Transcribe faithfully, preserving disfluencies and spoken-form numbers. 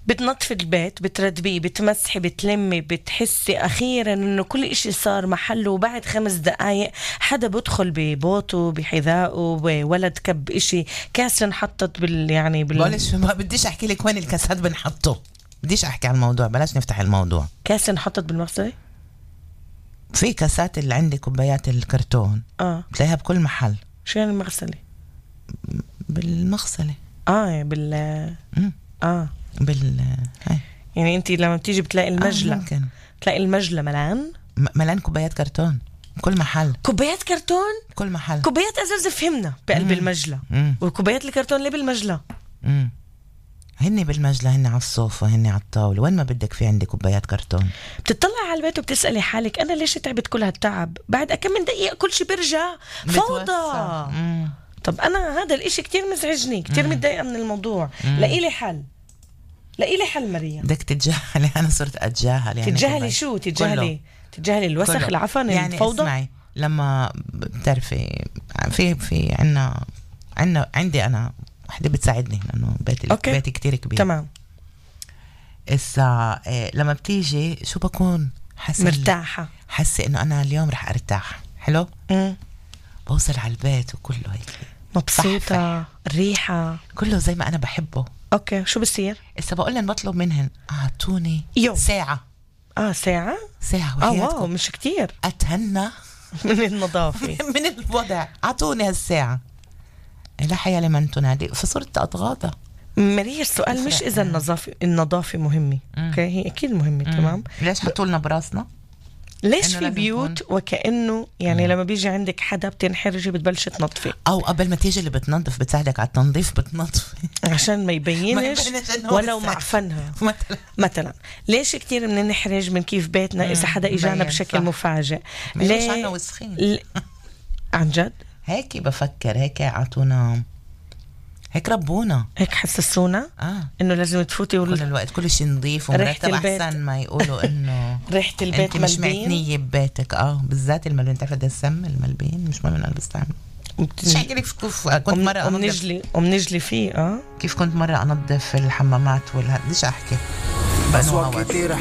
بتنظفي البيت، بتردبيه، بتمسحي، بتلمي، بتحسي أخيرا إنه كل إشي صار محله. وبعد خمس دقايق حدا بدخل ببوته بحذائه، بولد كب إشي، كاس انحطت بال يعني بال بقولش ما بديش أحكي لك وين الكاسات بنحطه، بديش أحكي عن الموضوع، بلاش نفتح الموضوع. كاس انحطت بالمغسلة. في كاسات اللي عندي كوبايات الكرتون اه بتلاقيها بكل محل. شو يعني المغسلة؟ بالمغسلة. اه بال مم. اه بال هاي. يعني انتي لما بتيجي بتلاقي المجلة، آه ممكن تلاقي المجلة ملان م- ملان كوبايات كرتون كل محل. كوبايات كرتون، كل محل. كوبايات ازاز فهمنا بقلب مم. المجلة، مم. وكوبايات الكرتون اللي بالمجلة. مم. هني بالمجلة، هني على الصوفة، هني على الطاولة، وين ما بدك في عندي كوبايات كرتون. بتطلع على البيت وبتسألي حالك أنا ليش تعبت كل هالتعب؟ بعد كم من دقيقة كل شي برجع فوضى. طب أنا هذا الإشي كتير مزعجني، كتير متضايقة من الموضوع. لاقي لي حل، لاقي لي حل مريم. بدك تتجاهلي. أنا صرت أتجاهل. يعني تتجاهلي شو؟ تتجاهلي تتجاهلي الوسخ، كله. العفن، يعني الفوضى. اسمعي، لما بتعرفي في في عنا عنا عندي أنا وحدة بتساعدني لأنه بيتي أوكي. بيتي كتير كبير. تمام. إسا إيه لما بتيجي شو بكون حاسة مرتاحة، حاسة إنه أنا اليوم رح أرتاح. حلو. مم. بوصل على البيت وكله هيك مبسوطة، الريحة كله زي ما أنا بحبه. أوكي. شو بصير؟ إسا بقول لهم بطلب منهن أعطوني يوم. ساعة آه ساعة؟ ساعة آه واو وحياتكم مش كتير. أتهنى من النظافة من الوضع. أعطوني هالساعة لا حياة لمن تنادي. فصرت أتغاضى. ماريا السؤال مش إذا النظافة النظافة مهمة. أوكي هي أكيد مهمة. تمام. ليش حطوا لنا براسنا؟ ليش في بيوت وكأنه يعني مم. لما بيجي عندك حدا بتنحرجي بتبلش تنظفي، أو قبل ما تيجي اللي بتنظف بتساعدك على التنظيف بتنظفي عشان ما يبينش ولو معفنها مثلا. مثلا ليش كتير بننحرج من كيف بيتنا إذا حدا إجانا بشكل صح. مفاجئ. ليش عنا وسخين ل... عن جد هيك بفكر، هيك عطونا، هيك ربونا، هيك حسسونا آه. إنه لازم تفوتي وال... كل الوقت كل شيء نظيف ومرتب أحسن ما يقولوا إنه ريحة البيت مش معتنية ببيتك. آه بالذات الملبين. تعرف ده السم الملبين مش مهم أنا بستعمل. مش هحكي لك كيف كنت مرة ومنجلي ومنجلي فيه. آه كيف كنت مرة أنظف الحمامات والها بديش أحكي. بس وقت كتير